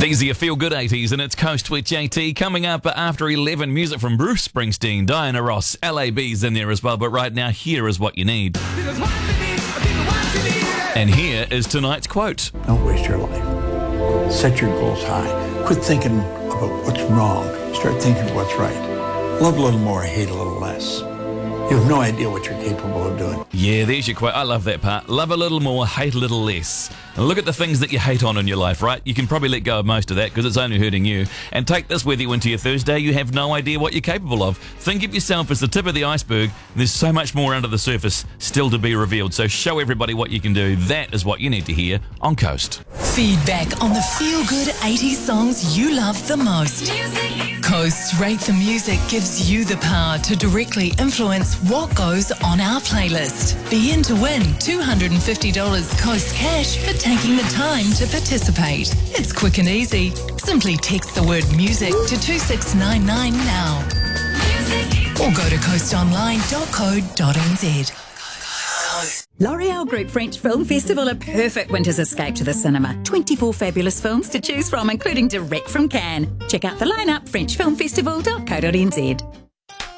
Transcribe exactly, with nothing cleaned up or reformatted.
These are your feel-good eighties, and it's Coast with J T. Coming up after eleven, music from Bruce Springsteen, Diana Ross, L A B's in there as well. But right now, here is what you need. And here is tonight's quote. Don't waste your life. Set your goals high. Quit thinking about what's wrong. Start thinking what's right. Love a little more, hate a little less. You have no idea what you're capable of doing. Yeah, there's your quote. I love that part. Love a little more, hate a little less. And look at the things that you hate on in your life, right? You can probably let go of most of that because it's only hurting you. And take this with you into your Thursday. You have no idea what you're capable of. Think of yourself as the tip of the iceberg. There's so much more under the surface still to be revealed. So show everybody what you can do. That is what you need to hear on Coast. Feedback on the feel-good eighties songs you love the most. Music. Coast Rate the Music gives you the power to directly influence what goes on our playlist. Be in to win two hundred fifty dollars Coast cash for taking the time to participate. It's quick and easy. Simply text the word music to two six nine nine now. Music. Or go to coast online dot co dot n z. L'Oreal Group French Film Festival, a perfect winter's escape to the cinema. twenty-four fabulous films to choose from, including direct from Cannes. Check out the lineup, french film festival dot co dot n z.